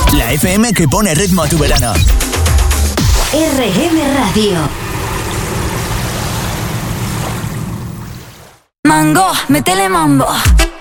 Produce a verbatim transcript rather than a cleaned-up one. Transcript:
La F M que pone ritmo a tu verano. R G M Radio. Mango, métele mambo.